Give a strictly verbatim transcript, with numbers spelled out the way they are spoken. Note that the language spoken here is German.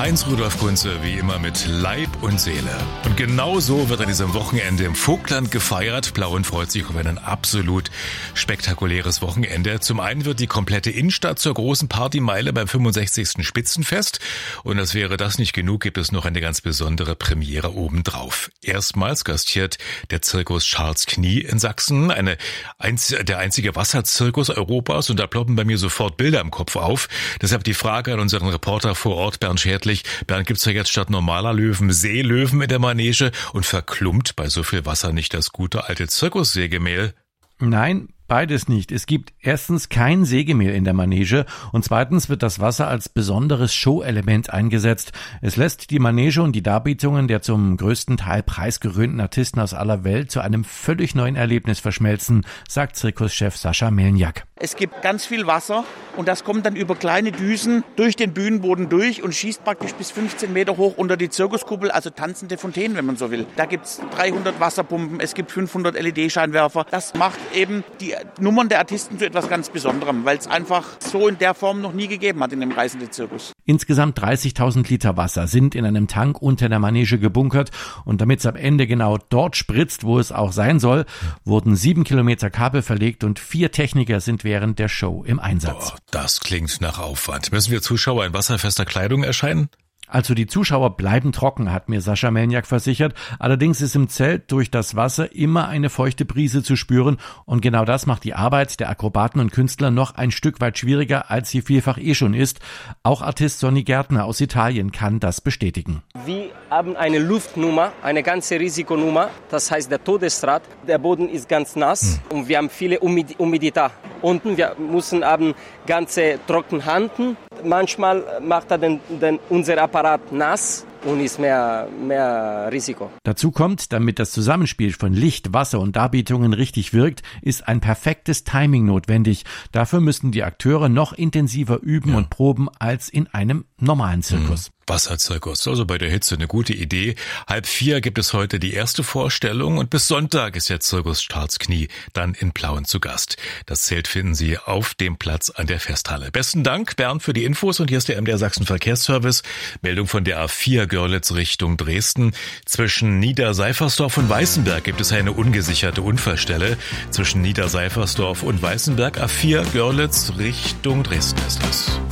Heinz-Rudolf Kunze, wie immer mit Leib und Seele. Und genau so wird an diesem Wochenende im Vogtland gefeiert. Plauen freut sich auf ein absolut spektakuläres Wochenende. Zum einen wird die komplette Innenstadt zur großen Partymeile beim fünfundsechzigsten Spitzenfest. Und als wäre das nicht genug, gibt es noch eine ganz besondere Premiere obendrauf. Erstmals gastiert der Zirkus Charles Knie in Sachsen, eine einz- der einzige Wasserzirkus Europas. Und da ploppen bei mir sofort Bilder im Kopf auf. Deshalb die Frage an unseren Reporter vor Ort, Bernd Schädlich. Bernd, gibt's ja jetzt statt normaler Löwen Seelöwen in der Manege? Und verklumpt bei so viel Wasser nicht das gute alte Zirkussägemehl? Nein, beides nicht. Es gibt erstens kein Sägemehl in der Manege und zweitens wird das Wasser als besonderes Show-Element eingesetzt. Es lässt die Manege und die Darbietungen der zum größten Teil preisgerühmten Artisten aus aller Welt zu einem völlig neuen Erlebnis verschmelzen, sagt Zirkuschef Sascha Melniak. Es gibt ganz viel Wasser und das kommt dann über kleine Düsen durch den Bühnenboden durch und schießt praktisch bis fünfzehn Meter hoch unter die Zirkuskuppel, also tanzende Fontänen, wenn man so will. Da gibt's dreihundert Wasserpumpen, es gibt fünfhundert L E D-Scheinwerfer. Das macht eben die Nummern der Artisten zu etwas ganz Besonderem, weil es einfach so in der Form noch nie gegeben hat in dem reisenden Zirkus. Insgesamt dreißigtausend Liter Wasser sind in einem Tank unter der Manege gebunkert und damit es am Ende genau dort spritzt, wo es auch sein soll, wurden sieben Kilometer Kabel verlegt und vier Techniker sind während der Show im Einsatz. Boah, das klingt nach Aufwand. Müssen wir Zuschauer in wasserfester Kleidung erscheinen? Also die Zuschauer bleiben trocken, hat mir Sascha Melniak versichert. Allerdings ist im Zelt durch das Wasser immer eine feuchte Brise zu spüren. Und genau das macht die Arbeit der Akrobaten und Künstler noch ein Stück weit schwieriger, als sie vielfach eh schon ist. Auch Artist Sonny Gärtner aus Italien kann das bestätigen. Wir haben eine Luftnummer, eine ganze Risikonummer. Das heißt der Todesrad. Der Boden ist ganz nass hm. und wir haben viele Humid- Humidität. Unten wir müssen haben ganze trockene Handen. Manchmal macht er den, den, unser Apparat nass und ist mehr, mehr Risiko. Dazu kommt, damit das Zusammenspiel von Licht, Wasser und Darbietungen richtig wirkt, ist ein perfektes Timing notwendig. Dafür müssen die Akteure noch intensiver üben ja. und proben als in einem normalen Zirkus. Hm. Wasserzirkus, also bei der Hitze eine gute Idee. Halb vier gibt es heute die erste Vorstellung und bis Sonntag ist der Zirkus Charles Knie dann in Plauen zu Gast. Das Zelt finden Sie auf dem Platz an der Festhalle. Besten Dank, Bernd, für die Infos und hier ist der M D R Sachsen Verkehrsservice. Meldung von der A vier Görlitz Richtung Dresden. Zwischen Niederseifersdorf und Weißenberg gibt es eine ungesicherte Unfallstelle. Zwischen Niederseifersdorf und Weißenberg A vier Görlitz Richtung Dresden ist das.